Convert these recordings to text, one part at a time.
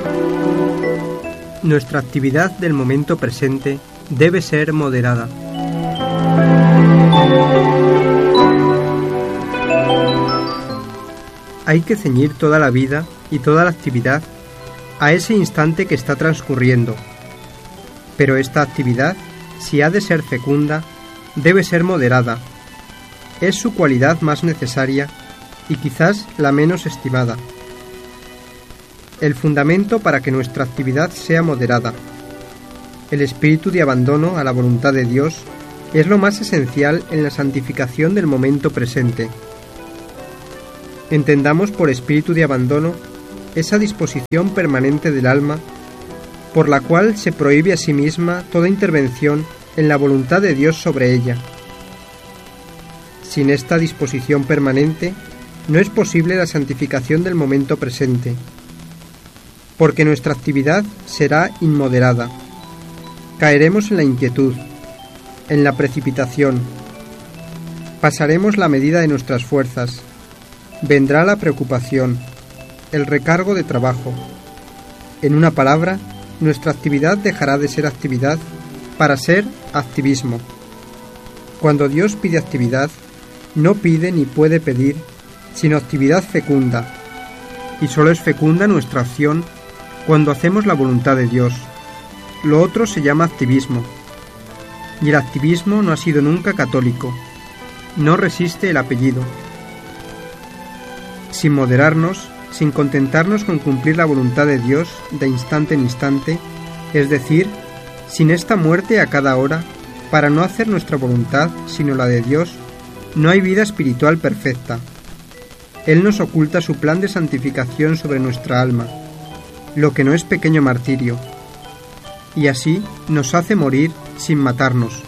Nuestra actividad del momento presente debe ser moderada. Hay que ceñir toda la vida y toda la actividad a ese instante que está transcurriendo. Pero esta actividad, si ha de ser fecunda, debe ser moderada. Es su cualidad más necesaria y quizás la menos estimada. El fundamento para que nuestra actividad sea moderada. El espíritu de abandono a la voluntad de Dios es lo más esencial en la santificación del momento presente. Entendamos por espíritu de abandono esa disposición permanente del alma por la cual se prohíbe a sí misma toda intervención en la voluntad de Dios sobre ella. Sin esta disposición permanente no es posible la santificación del momento presente, porque nuestra actividad será inmoderada. Caeremos en la inquietud, en la precipitación. Pasaremos la medida de nuestras fuerzas. Vendrá la preocupación, el recargo de trabajo. En una palabra, nuestra actividad dejará de ser actividad para ser activismo. Cuando Dios pide actividad, no pide ni puede pedir, sino actividad fecunda. Y solo es fecunda nuestra acción cuando hacemos la voluntad de Dios. Lo otro se llama activismo. Y el activismo no ha sido nunca católico. No resiste el apellido. Sin moderarnos, sin contentarnos con cumplir la voluntad de Dios de instante en instante, es decir, sin esta muerte a cada hora, para no hacer nuestra voluntad, sino la de Dios, no hay vida espiritual perfecta. Él nos oculta su plan de santificación sobre nuestra alma, lo que no es pequeño martirio, y así nos hace morir sin matarnos.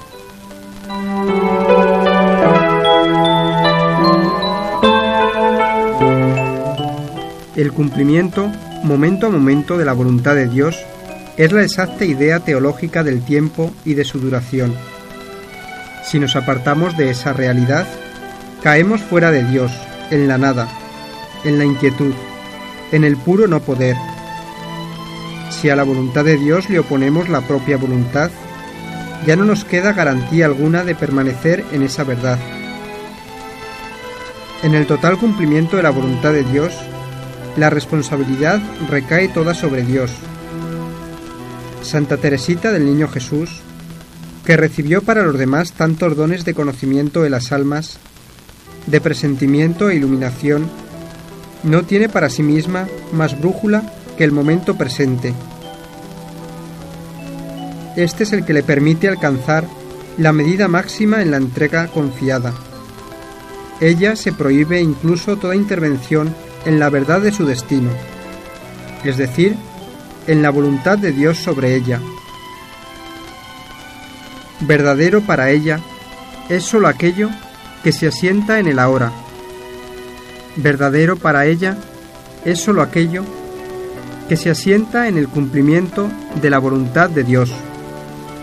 El cumplimiento, momento a momento, de la voluntad de Dios es la exacta idea teológica del tiempo y de su duración. Si nos apartamos de esa realidad, caemos fuera de Dios, en la nada, en la inquietud, en el puro no poder. Si a la voluntad de Dios le oponemos la propia voluntad, ya no nos queda garantía alguna de permanecer en esa verdad. En el total cumplimiento de la voluntad de Dios, la responsabilidad recae toda sobre Dios. Santa Teresita del Niño Jesús, que recibió para los demás tantos dones de conocimiento de las almas, de presentimiento e iluminación, no tiene para sí misma más brújula que el momento presente. Este es el que le permite alcanzar la medida máxima en la entrega confiada. Ella se prohíbe incluso toda intervención en la verdad de su destino, es decir, en la voluntad de Dios sobre ella. Verdadero para ella es sólo aquello que se asienta en el ahora. Verdadero para ella es sólo aquello que se asienta en el cumplimiento de la voluntad de Dios.